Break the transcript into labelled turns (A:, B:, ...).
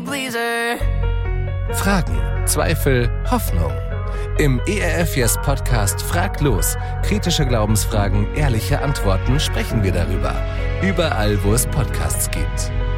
A: People-Pleaser.
B: Fragen, Zweifel, Hoffnung. Im ERF Yes Podcast Frag los. Kritische Glaubensfragen, ehrliche Antworten sprechen wir darüber. Überall, wo es Podcasts gibt.